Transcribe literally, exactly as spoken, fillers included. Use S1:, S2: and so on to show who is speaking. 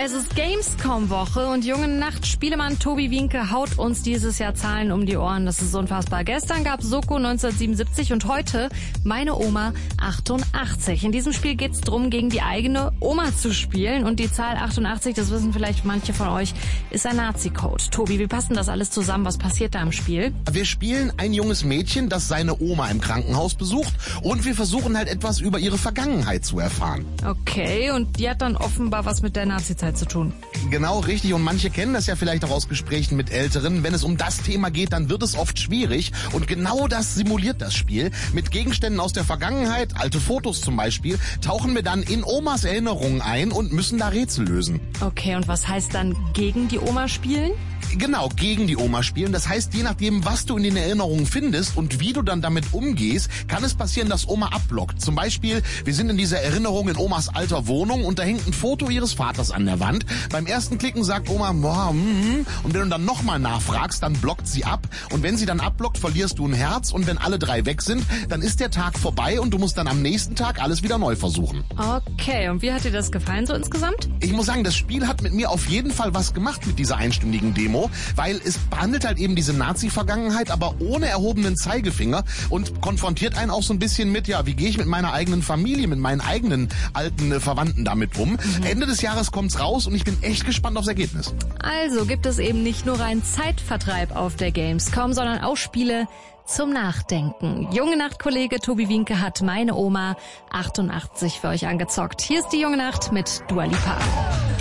S1: Es ist Gamescom-Woche und junge Nacht-Spielemann Tobi Wienke haut uns dieses Jahr Zahlen um die Ohren. Das ist unfassbar. Gestern gab Soko neunzehnhundertsiebenundsiebzig und heute meine Oma achtundachtzig. In diesem Spiel geht es darum, gegen die eigene Oma zu spielen. Und die Zahl achtundachtzig, das wissen vielleicht manche von euch, ist ein Nazi-Code. Tobi, wie passt denn das alles zusammen? Was passiert da im Spiel?
S2: Wir spielen ein junges Mädchen, das seine Oma im Krankenhaus besucht, und wir versuchen halt etwas über ihre Vergangenheit zu erfahren.
S1: Okay, und die hat dann offenbar was mit der Nazi-Zeit zu tun.
S2: Genau, richtig. Und manche kennen das ja vielleicht auch aus Gesprächen mit Älteren. Wenn es um das Thema geht, dann wird es oft schwierig. Und genau das simuliert das Spiel. Mit Gegenständen aus der Vergangenheit, alte Fotos zum Beispiel, tauchen wir dann in Omas Erinnerungen ein und müssen da Rätsel lösen.
S1: Okay, und was heißt dann gegen die Oma spielen?
S2: Genau, gegen die Oma spielen. Das heißt, je nachdem, was du in den Erinnerungen findest und wie du dann damit umgehst, kann es passieren, dass Oma abblockt. Zum Beispiel, wir sind in dieser Erinnerung in Omas alter Wohnung und da hängt ein Foto ihres Vaters an der Wand. Beim ersten Klicken sagt Oma, boah, mm, und wenn du dann nochmal nachfragst, dann blockt sie ab. Und wenn sie dann abblockt, verlierst du ein Herz. Und wenn alle drei weg sind, dann ist der Tag vorbei und du musst dann am nächsten Tag alles wieder neu versuchen.
S1: Okay, und wie hat dir das gefallen so insgesamt?
S2: Ich muss sagen, das Spiel hat mit mir auf jeden Fall was gemacht mit dieser einstündigen Demo, weil es behandelt halt eben diese Nazi-Vergangenheit, aber ohne erhobenen Zeigefinger und konfrontiert einen auch so ein bisschen mit, ja, wie gehe ich mit meiner eigenen Familie, mit meinen eigenen alten äh, Verwandten damit um. Mhm. Ende des Jahres kommt's raus und ich bin echt gespannt aufs Ergebnis.
S1: Also gibt es eben nicht nur einen Zeitvertreib auf der Gamescom, sondern auch Spiele zum Nachdenken. Junge Nacht-Kollege Tobi Wienke hat meine Oma achtundachtzig für euch angezockt. Hier ist die Junge Nacht mit Dua Lipa.